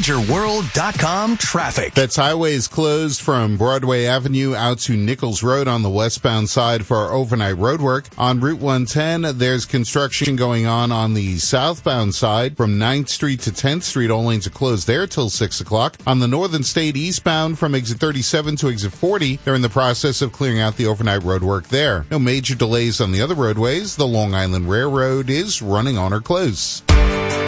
AdventureWorld.com traffic. That's highways closed from Broadway Avenue out to Nichols Road on the westbound side for our overnight road work. On Route 110, there's construction going on the southbound side from 9th Street to 10th Street. All lanes are closed there till 6 o'clock. On the Northern State eastbound from exit 37 to exit 40, they're in the process of clearing out the overnight road work there. No major delays on the other roadways. The Long Island Railroad is running on or close.